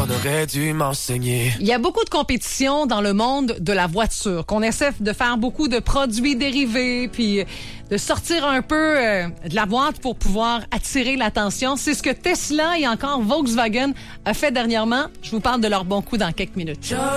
qu'on aurait dû m'enseigner. Il y a beaucoup de compétition dans le monde de la voiture, qu'on essaie de faire beaucoup de produits dérivés, puis de sortir un peu de la boîte pour pouvoir attirer l'attention. C'est ce que Tesla et encore Volkswagen a fait dernièrement. Je vous parle de leur bon coup dans quelques minutes.